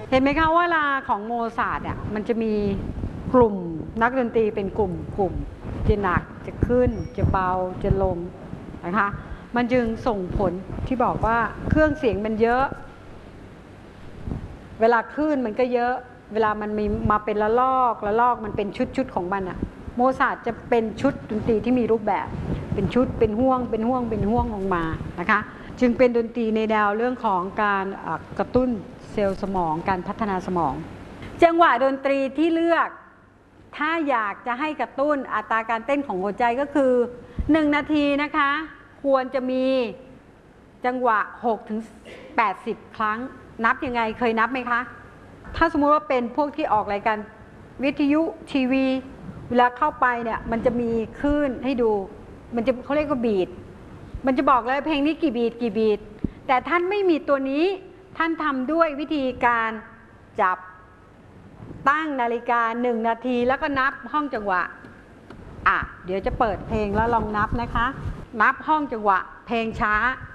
เห็นไหมคะว่าเวลาของโมซาร์ทอ่ะมันจะมีกลุ่มนักดนตรีเป็นกลุ่มจะหนักจะขึ้นจะเบาจะลงนะคะมันจึงส่งผลที่บอกว่าเครื่องเสียงมันเยอะเวลาคลื่นมันก็เยอะเวลามันมีมาเป็นละลอกมันเป็นชุดของมันอะโมซาร์ทจะเป็นชุดดนตรีที่มีรูปแบบเป็นชุดเป็นห่วงลงมานะคะจึงเป็นดนตรีในแนวเรื่องของการกระตุ้นเซลล์สมองการพัฒนาสมองจังหวะดนตรีที่เลือกถ้าอยากจะให้กระตุ้นอัตราการเต้นของหัวใจก็คือ1 นาทีนะคะควรจะมีจังหวะ6-80 ครั้งนับยังไงเคยนับไหมคะถ้าสมมุติว่าเป็นพวกที่ออกรายการวิทยุทีวีเวลาเข้าไปเนี่ยมันจะมีคลื่นให้ดูมันจะเขาเรียกว่าบีทมันจะบอกเลยเพลงนี้กี่บีทแต่ท่านไม่มีตัวนี้ท่านทำด้วยวิธีการจับตั้งนาฬิกา1 นาทีแล้วก็นับห้องจังหวะเดี๋ยวจะเปิดเพลงแล้วลองนับนะคะนับห้องจังหวะเพลงช้า